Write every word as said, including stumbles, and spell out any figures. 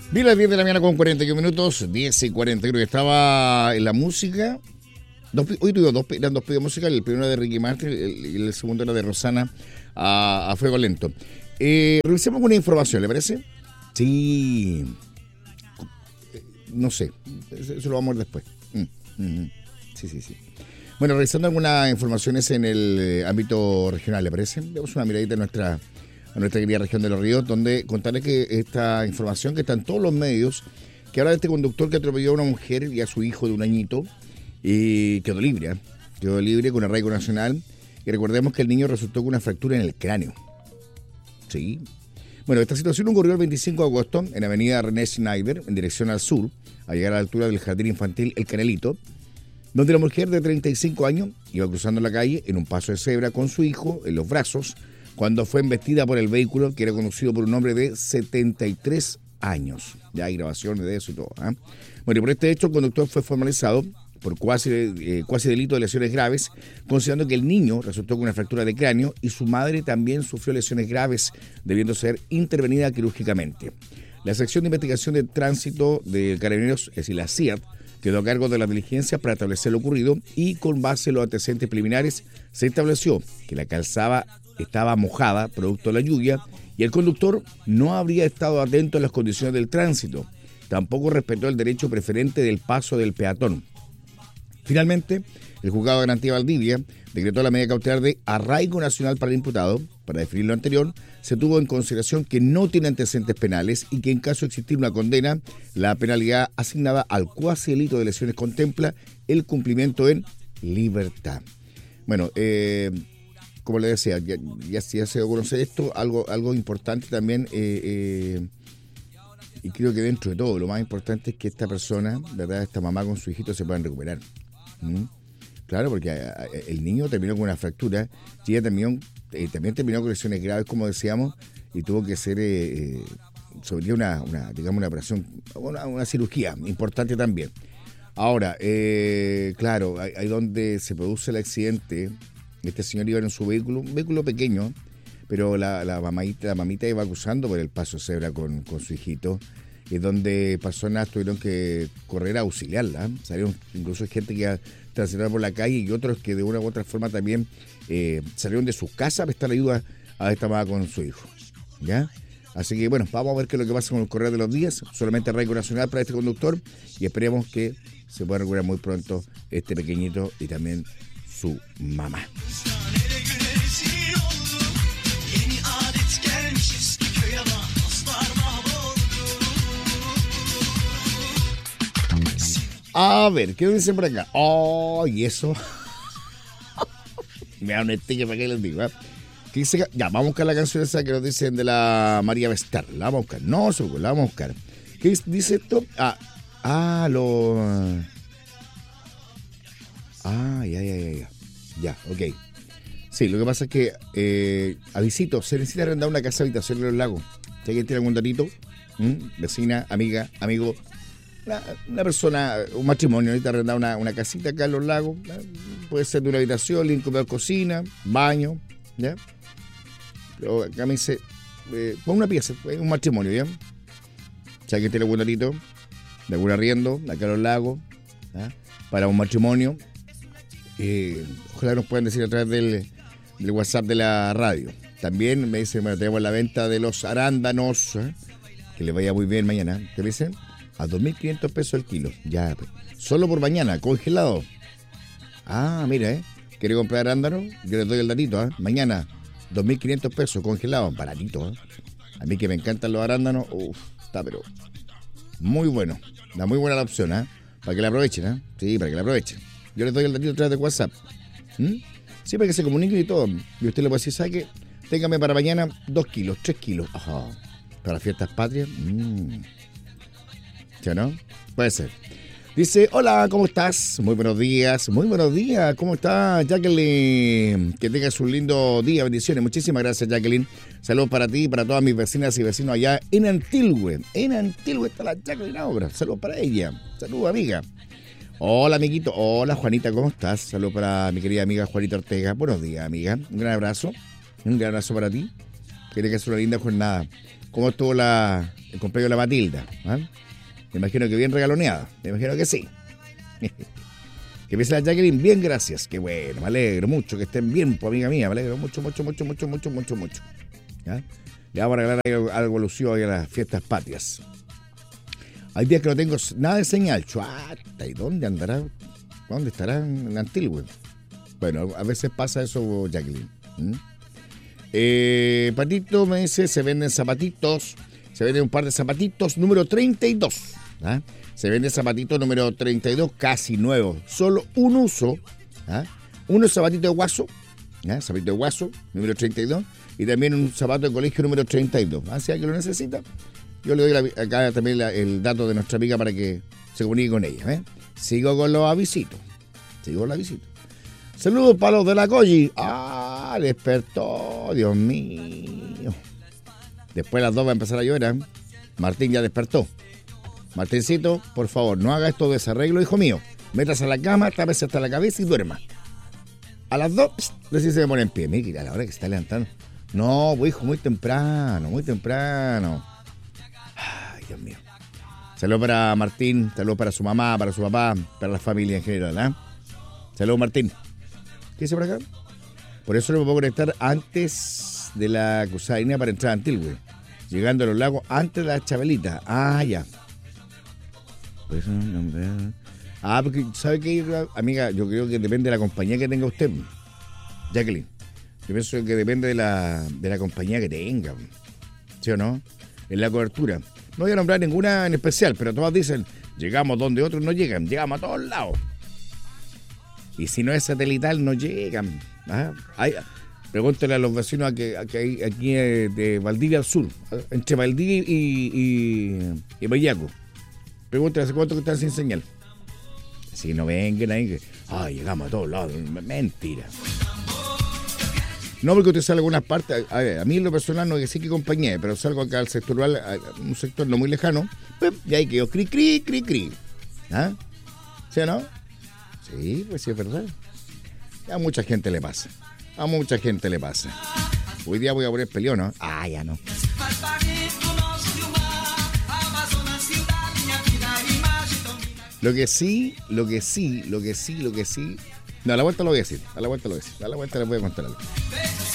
Bien, las diez de la mañana con cuarenta y uno minutos, diez y cuarenta y uno. Estaba en la música. Dos, hoy tuvimos dos, eran dos pedidos musicales. El primero era de Ricky Martin y el, el segundo era de Rosana a, a Fuego Lento. Eh, revisemos una información, ¿le parece? Sí. No sé. Eso lo vamos a ver después. Mm, mm, sí, sí, sí. Bueno, revisando algunas informaciones en el ámbito regional, ¿le parece? Demos una miradita a nuestra, a nuestra querida región de Los Ríos, donde contarles que esta información que está en todos los medios, que habla de este conductor que atropelló a una mujer y a su hijo de un añito, y quedó libre, ¿eh? quedó libre con arraigo nacional, y recordemos que el niño resultó con una fractura en el cráneo. Sí. Bueno, esta situación ocurrió el veinticinco de agosto en la avenida René Schneider, en dirección al sur, a llegar a la altura del jardín infantil El Canelito, donde la mujer de treinta y cinco años iba cruzando la calle en un paso de cebra con su hijo en los brazos, cuando fue embestida por el vehículo que era conducido por un hombre de setenta y tres años. Ya hay grabaciones de eso y todo. ¿eh? Bueno, y por este hecho el conductor fue formalizado por cuasi, eh, cuasi delito de lesiones graves, considerando que el niño resultó con una fractura de cráneo y su madre también sufrió lesiones graves, debiendo ser intervenida quirúrgicamente. La sección de investigación de tránsito de Carabineros, es decir, la C I A T, quedó a cargo de la diligencia para establecer lo ocurrido y con base en los antecedentes preliminares se estableció que la calzada estaba mojada producto de la lluvia y el conductor no habría estado atento a las condiciones del tránsito. Tampoco respetó el derecho preferente del paso del peatón. Finalmente, el juzgado de garantía Valdivia decretó la medida cautelar de arraigo nacional para el imputado. Para definir lo anterior, se tuvo en consideración que no tiene antecedentes penales y que en caso de existir una condena, la penalidad asignada al cuasi delito de lesiones contempla el cumplimiento en libertad. Bueno, eh, como le decía, ya, ya, ya se conoce esto, algo, algo importante también, eh, eh, y creo que dentro de todo, lo más importante es que esta persona, ¿verdad?, esta mamá con su hijito se puedan recuperar. ¿Mm? Claro, porque el niño terminó con una fractura y ella terminó, eh, también terminó con lesiones graves, como decíamos, y tuvo que ser eh, sobre una, una, digamos, una operación, una, una cirugía importante también. Ahora, eh, claro, ahí, ahí donde se produce el accidente, este señor iba en su vehículo, un vehículo pequeño, pero la, la, mamita, la mamita iba cruzando por el paso cebra con, con su hijito, y donde personas tuvieron que correr a auxiliarla. Salieron incluso gente que iba transitar por la calle y otros que de una u otra forma también eh, salieron de sus casas a prestar ayuda a esta mamá con su hijo. ¿Ya? Así que bueno, vamos a ver qué es lo que pasa con el correr de los días. Solamente arraigo nacional para este conductor y esperemos que se pueda recuperar muy pronto este pequeñito y también su mamá. A ver, ¿qué dicen por acá? Oh, y eso. Me da un estique para que les digo, ¿eh? ¿Qué dice? Ya, vamos a buscar la canción esa que nos dicen de la María Bestar. La vamos a buscar. No, la vamos a buscar. ¿Qué dice esto? Ah, ah, lo. Ah, ya, ya, ya, ya. Ya, ok. Sí, lo que pasa es que, eh, avisito, se necesita arrendar una casa habitación en los lagos. Si alguien tiene algún datito, ¿Mm? vecina, amiga, amigo. Una, una persona, un matrimonio, ahorita arrendar una, una casita acá en los lagos, ¿ya? Puede ser de una habitación, limpio, cocina, baño, ¿ya? Pero acá me dice, eh, pon una pieza, un matrimonio, ¿ya? O sea, que tiene algún datito de algún arriendo, acá en los lagos, ¿ya? Para un matrimonio, eh, ojalá nos puedan decir a través del, del WhatsApp de la radio. También me dicen, bueno, tenemos la venta de los arándanos, ¿eh? Que les vaya muy bien mañana, ¿qué le dicen? A dos mil quinientos pesos el kilo. Ya, solo por mañana, congelado. Ah, mira, ¿eh? ¿Quiere comprar arándano? Yo les doy el datito, ¿eh? Mañana, dos mil quinientos pesos congelado. Baratito, ¿eh? A mí que me encantan los arándanos. Uf, está, pero muy bueno. Da muy buena la opción, ¿eh? Para que la aprovechen, ¿eh? Sí, para que la aprovechen. Yo les doy el datito a través de WhatsApp. ¿Mm? Sí, para que se comuniquen y todo. Y usted le puede decir, ¿sabe qué? Téngame para mañana dos kilos, tres kilos. Ajá. Para las fiestas patrias. Mmm. ¿Ya no? Puede ser. Dice, hola, ¿cómo estás? Muy buenos días, muy buenos días. ¿Cómo está Jacqueline? Que tengas un lindo día, bendiciones. Muchísimas gracias, Jacqueline. Saludos para ti y para todas mis vecinas y vecinos allá en Antilhue. En Antilhue está la Jacqueline ahora. Saludos para ella. Saludos, amiga. Hola, amiguito. Hola, Juanita, ¿cómo estás? Saludos para mi querida amiga Juanita Ortega. Buenos días, amiga. Un gran abrazo. Un gran abrazo para ti. Que tengas una linda jornada. cómo estuvo la, el cumpleaños de la Matilda. ¿eh? Me imagino que bien regaloneada. Me imagino que sí. Que empiece la Jacqueline, bien, gracias. Qué bueno, me alegro mucho que estén bien, pues, amiga mía. Me alegro mucho, mucho, mucho, mucho, mucho, mucho, mucho. ¿Ya? Le vamos a regalar algo, algo lucido ahí a las fiestas patrias. Hay días que no tengo nada de señal. Chuata, ¿y dónde andará? ¿Dónde estará en Antilgüe? Bueno, a veces pasa eso, Jacqueline. ¿Mm? Eh, Patito me dice, se venden zapatitos. Se vende un par de zapatitos número treinta y dos. ¿Ah? Se vende zapatito número treinta y dos, casi nuevo. Solo un uso. ¿Ah? Uno zapatito de guaso. ¿Ah? Zapatito de guaso, número treinta y dos. Y también un zapato de colegio número treinta y dos. ¿Ah? Si alguien lo necesita, yo le doy la, acá también la, el dato de nuestra amiga para que se comunique con ella. ¿eh? Sigo con los avisitos. Sigo con los avisitos. Saludos para los de la Colli. Ah, despertó, Dios mío. Después las dos va a empezar a llorar. Martín ya despertó. Martincito, por favor, no haga esto desarreglo, hijo mío. Métase a la cama, tápese hasta la cabeza y duerma. A las dos, recién se me pone en pie. Mira, a la hora que se está levantando. No, pues, hijo, muy temprano, muy temprano. Ay, Dios mío. Saludos para Martín, saludos para su mamá, para su papá, para la familia en general, ¿eh? Saludos, Martín. ¿Qué dice por acá? Por eso no me puedo conectar antes de la cruzada línea para entrar a Antilgüe. Llegando a los lagos antes de la Chabelita. Ah, ya. Pues, ah, porque, ¿sabe qué, amiga? Yo creo que depende de la compañía que tenga usted, Jacqueline. Yo pienso que depende de la, de la compañía que tenga, ¿sí o no? En la cobertura. No voy a nombrar ninguna en especial, pero todas dicen, llegamos donde otros no llegan, llegamos a todos lados. Y si no es satelital, no llegan. ¿Ah? Hay, pregúntale a los vecinos que, que hay aquí de Valdivia al sur, entre Valdivia y, y, y Mayaco. Pregúntale hace cuánto que están sin señal. Si no vengan ahí, que ah, llegamos a todos lados. Mentira. No, porque usted sale a algunas partes. A, ver, a mí en lo personal no es que sí que compañía, pero salgo acá al sector rural, a un sector no muy lejano, y ahí quedó cri, cri, cri, cri. ¿Ah? ¿Sí o no? Sí, pues sí es verdad. A mucha gente le pasa. A mucha gente le pasa. Hoy día voy a poner peleón, ¿no? Ah, ya no. Lo que sí, lo que sí, lo que sí, lo que sí. No, a la vuelta lo voy a decir. A la vuelta lo voy a decir. A la vuelta les voy a contar algo.